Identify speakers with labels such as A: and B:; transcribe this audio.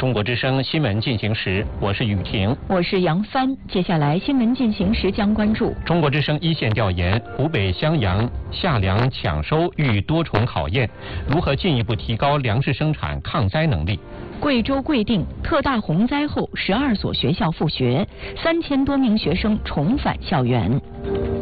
A: 中国之声新闻进行时，我是雨婷，
B: 我是杨帆。接下来新闻进行时将关注
A: 中国之声一线调研：湖北襄阳夏粮抢收遇多重考验，如何进一步提高粮食生产抗灾能力？
B: 贵州贵定特大洪灾后，12所学校复学，3000多名学生重返校园。